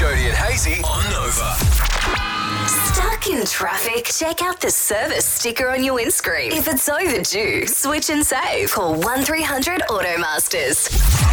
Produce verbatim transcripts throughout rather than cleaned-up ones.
Jody and Hazy on Nova. Stuck in traffic? Check out the service sticker on your windscreen. If it's overdue, switch and save. Call one three hundred Automasters.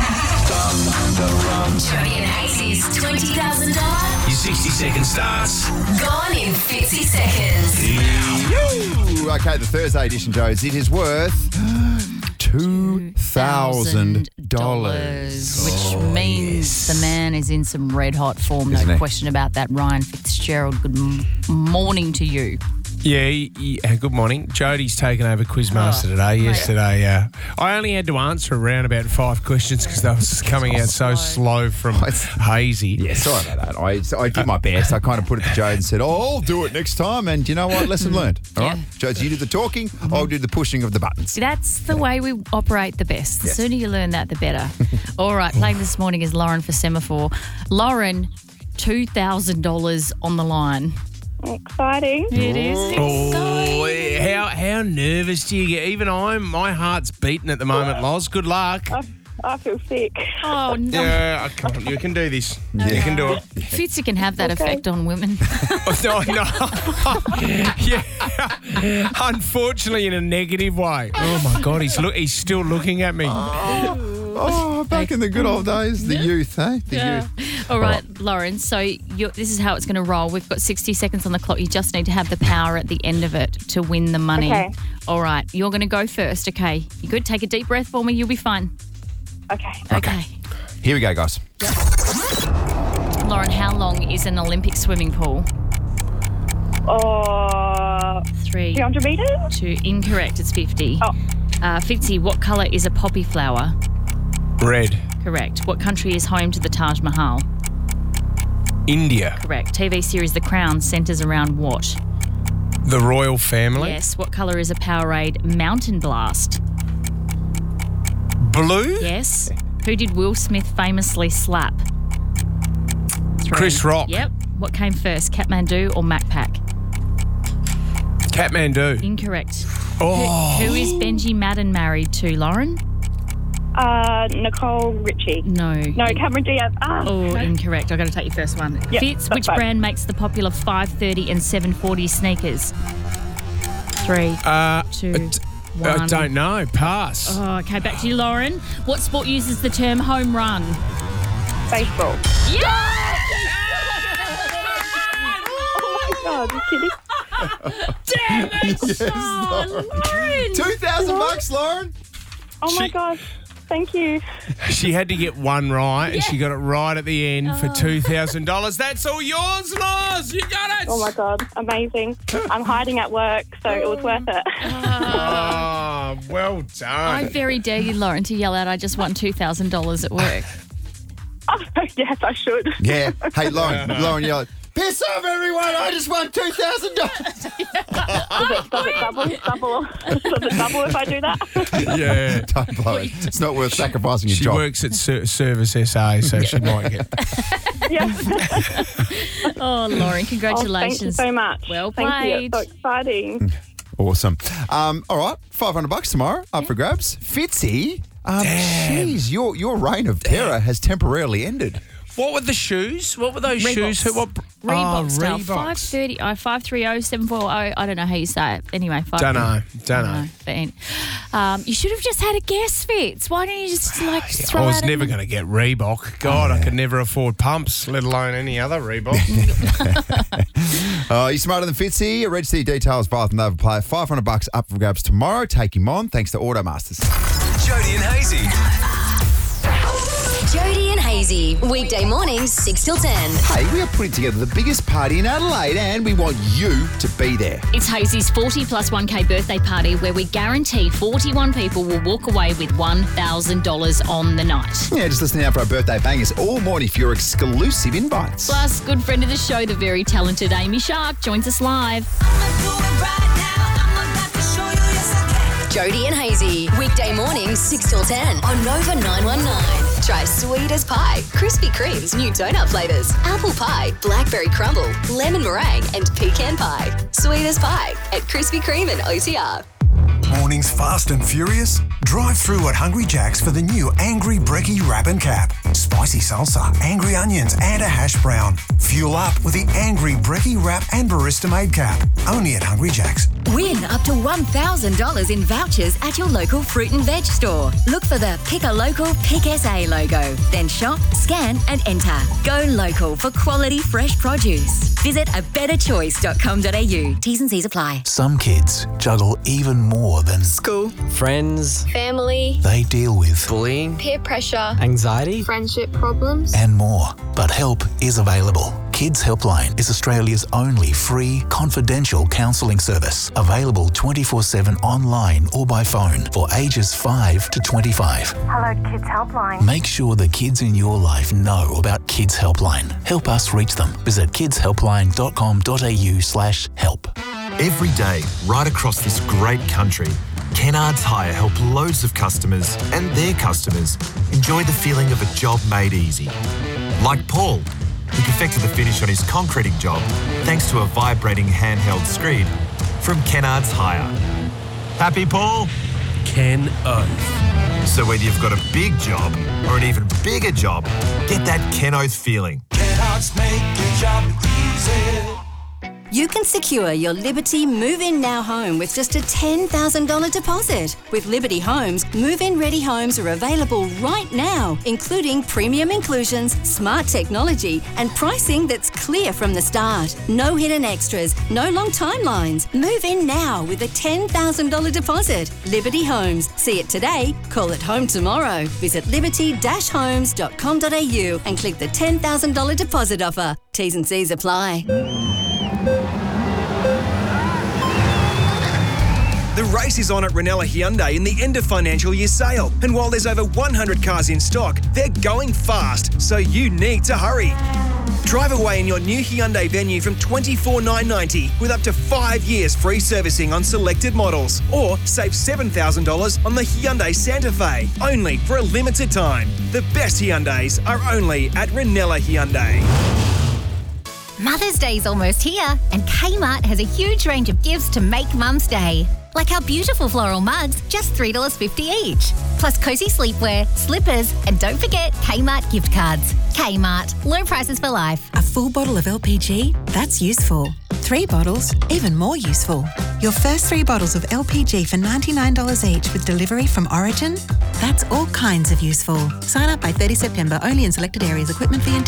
Jody and Hazy's twenty thousand dollars. Your sixty second starts. Gone in fifty seconds. Ooh, okay, the Thursday edition, Joes. It is worth two thousand dollars. Which Oh, means yes. the man is in some red hot form. Isn't No he? question about that. Ryan Fitzgerald, good m- morning to you. Yeah, yeah, good morning. Jody's taken over Quizmaster today. Yesterday, uh, I only had to answer around about five questions because they was coming out so slow from Hazy. Yeah, sorry about that. I, so I did my best. I kind of put it to Joe and said, oh, I'll do it next time. And you know what? Lesson learned. All right? Joes, you do the talking, I'll do the pushing of the buttons. That's the way we operate the best. The Yes. sooner you learn that, the better. All right, playing this morning is Lauren for Semaphore. Lauren, two thousand dollars on the line. Exciting. It is Oh, exciting. how how nervous do you get? Even I'm, my heart's beating at the moment, Loz. Good luck. I, I feel sick. Oh, no. Yeah, come on, you can do this. You can do it. Fitzy can have that Okay. effect on women. Oh, no, no. Yeah. Unfortunately, in a negative way. Oh my God, he's look. He's still looking at me. Oh, back in the good old days, the youth, eh? The youth. All right, Lauren, so you're, this is how it's going to roll. We've got sixty seconds on the clock. You just need to have the power at the end of it to win the money. Okay. All right, you're going to go first, okay? You good? Take a deep breath for me. You'll be fine. Okay. Okay. Here we go, guys. Lauren, how long is an Olympic swimming pool? Oh, Three, two hundred metres? two, incorrect. It's fifty. Oh. Uh, Fitzy, what colour is a poppy flower? Red. Correct. What country is home to the Taj Mahal? India. Correct. T V series The Crown centres around what? The royal family. Yes. What colour is a Powerade Mountain Blast? Blue. Yes. Who did Will Smith famously slap? Three. Chris Rock. Yep. What came first, Kathmandu or Macpac? Kathmandu. Incorrect. Oh. Who, who is Benji Madden married to, Lauren? Uh, Nicole Richie. No. No, Cameron Diaz. Ah, Oh, no. incorrect. I got to take your first one. Yep, Fitz, that's which fine. brand makes the popular five thirty and seven forty sneakers? Three, Uh, two, I d- one. I don't know. Pass. Oh, okay, back to you, Lauren. What sport uses the term home run? Baseball. Yeah! Oh my God, you kidding? Damn it! Oh, Lauren! Two thousand bucks, Lauren. Oh my She- God. Thank you. She had to get one right, and she got it right at the end for two thousand dollars. That's all yours, Loz. You got it. Oh my God, amazing. I'm hiding at work, so it was worth it. Oh, well I done. very dare you, Lauren, to yell out, I just won two thousand dollars at work. Oh, yes, I should. Yeah. Hey, Lauren. Lauren, you're like, piss off, everyone. I just won two thousand dollars. Does it, does it double? double? Does it double if I do that? Yeah. Don't blow it. It's not worth sacrificing your She job. works at Ser- Service S A, so she might get. Yeah. Oh, Lauren, Oh, thank you congratulations. so much. Well Thank you. played. It's so exciting. Awesome. Um, all right, five hundred bucks tomorrow up for grabs. Fitzy, um, jeez, your your reign of terror has temporarily ended. What were the shoes? What were those Reeboks. shoes? Who- What? Reebok oh, style, Reeboks. five thirty, oh, five three oh, seven four oh, I don't know how you say it. Anyway, five Don't know. Don't I know. know, but any- um, you should have just had a guess, Fitz. Why don't you just like throw I was out never a- going to get Reebok. God, I could never afford pumps, let alone any other Reebok. Uh, you're smarter than Fitzy. Register your details via the Nova Player. five hundred bucks up for grabs tomorrow. Take him on. Thanks to Automasters. Jody and Hazy. Jody and Hazy, weekday mornings, six till ten. Hey, we are putting together the biggest party in Adelaide and we want you to be there. It's Hazy's forty plus one K birthday party where we guarantee forty-one people will walk away with one thousand dollars on the night. Yeah, just listen out for our birthday bangers all morning for your exclusive invites. Plus, good friend of the show, the very talented Amy Shark, joins us live. Jody and Hazy, weekday mornings, six till ten on Nova nine one nine. Try sweet as pie, Krispy Kreme's new donut flavours, apple pie, blackberry crumble, lemon meringue, and pecan pie. Sweet as pie at Krispy Kreme and O T R. Mornings fast and furious? Drive through at Hungry Jack's for the new Angry Brekkie Wrap and Cap. Spicy salsa, angry onions and a hash brown. Fuel up with the Angry Brekkie Wrap and Barista Made Cap. Only at Hungry Jack's. Win up to one thousand dollars in vouchers at your local fruit and veg store. Look for the Pick a Local, Pick S A logo. Then shop, scan and enter. Go local for quality fresh produce. Visit a better choice dot com dot a u. T's and C's apply. Some kids juggle even more than school, friends, family. They deal with bullying, peer pressure, anxiety, friendship problems, and more. But help is available. Kids Helpline is Australia's only free, confidential counselling service, available twenty-four seven online or by phone for ages five to twenty-five. Hello, Kids Helpline. Make sure the kids in your life know about Kids Helpline. Help us reach them. Visit kids helpline dot com dot a u slash help. Every day, right across this great country, Kennards Hire help loads of customers and their customers enjoy the feeling of a job made easy. Like Paul, who perfected the finish on his concreting job thanks to a vibrating handheld screed from Kennards Hire. Happy, Paul? Ken Oath. So whether you've got a big job or an even bigger job, get that Ken Oath feeling. Kennards make your job easy. You can secure your Liberty Move-In Now home with just a ten thousand dollars deposit. With Liberty Homes, move-in ready homes are available right now, including premium inclusions, smart technology, and pricing that's clear from the start. No hidden extras, no long timelines. Move in now with a ten thousand dollars deposit. Liberty Homes. See it today, call it home tomorrow. Visit liberty dash homes dot com dot a u and click the ten thousand dollars deposit offer. T's and C's apply. The race is on at Ranella Hyundai in the end of financial year sale. And while there's over one hundred cars in stock, they're going fast, so you need to hurry. Drive away in your new Hyundai Venue from twenty-four thousand nine hundred ninety dollars with up to five years free servicing on selected models. Or save seven thousand dollars on the Hyundai Santa Fe, only for a limited time. The best Hyundais are only at Ranella Hyundai. Mother's Day's almost here, and Kmart has a huge range of gifts to make Mum's Day. Like our beautiful floral mugs, just three dollars fifty each. Plus cosy sleepwear, slippers, and don't forget Kmart gift cards. Kmart, low prices for life. A full bottle of L P G? That's useful. Three bottles? Even more useful. Your first three bottles of L P G for ninety-nine dollars each with delivery from Origin? That's all kinds of useful. Sign up by thirtieth September, only in selected areas. Equipment V and T